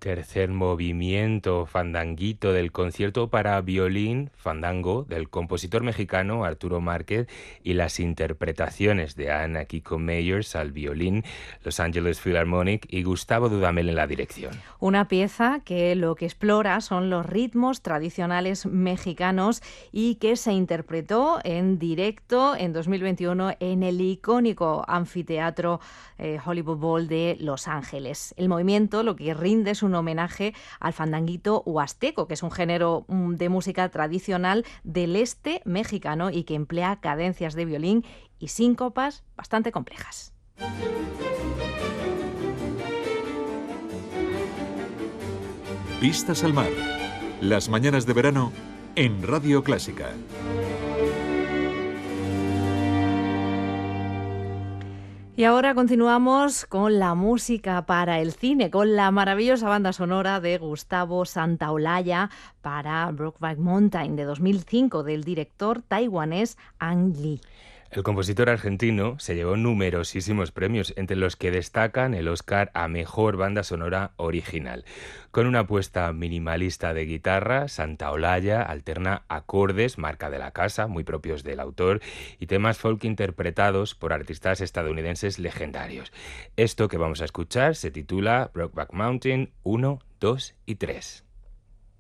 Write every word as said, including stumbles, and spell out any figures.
Tercer movimiento, fandanguito del concierto para violín, fandango, del compositor mexicano Arturo Márquez y las interpretaciones de Anna Kiko Meyers al violín, Los Angeles Philharmonic y Gustavo Dudamel en la dirección. Una pieza que lo que explora son los ritmos tradicionales mexicanos y que se interpretó en directo en dos mil veintiuno en el icónico anfiteatro eh, Hollywood Bowl de Los Ángeles. El movimiento lo que rinde es un homenaje al fandanguito huasteco, que es un género de música tradicional del este mexicano y que emplea cadencias de violín y síncopas bastante complejas. Vistas al mar. Las mañanas de verano en Radio Clásica. Y ahora continuamos con la música para el cine, con la maravillosa banda sonora de Gustavo Santaolalla para Brokeback Mountain de dos mil cinco del director taiwanés Ang Lee. El compositor argentino se llevó numerosísimos premios, entre los que destacan el Oscar a Mejor Banda Sonora Original. Con una apuesta minimalista de guitarra, Santaolalla alterna acordes, marca de la casa, muy propios del autor, y temas folk interpretados por artistas estadounidenses legendarios. Esto que vamos a escuchar se titula Brokeback Mountain uno, dos y tres.